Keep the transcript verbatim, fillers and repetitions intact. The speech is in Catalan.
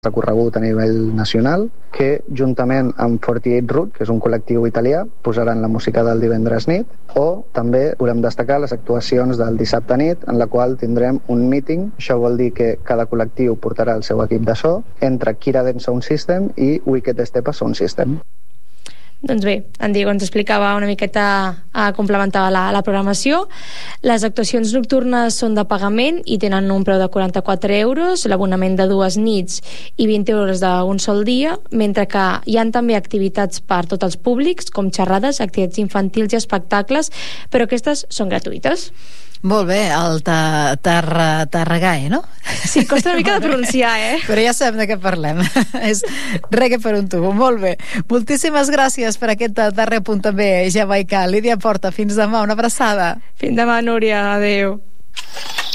recorregut a nivell nacional, que juntament amb quaranta-vuit Root, que és un col·lectiu italià, posaran la música del divendres nit, o també volem destacar les actuacions del dissabte nit, en la qual tindrem un meeting. Això vol dir que cada col·lectiu portarà el seu equip de so, entre Kiraden Sound System i Wicked Stepa Sound System. Doncs bé, en Diego ens explicava una miqueta, eh, complementava la, la programació. Les actuacions nocturnes són de pagament i tenen un preu de quaranta-quatre euros, l'abonament de dues nits i vint euros d'un sol dia, mentre que hi ha també activitats per tots els públics, com xerrades, activitats infantils i espectacles, però aquestes són gratuïtes. Molt bé, el Tarragae, no? Sí, costa una mica de pronunciar, eh? Però ja sabem de què parlem. És reggae per un tubo. Molt bé. Moltíssimes gràcies per aquest darrer punt també, Jamaica. Lídia Porta, fins demà. Una abraçada. Fins demà, Núria. Adéu.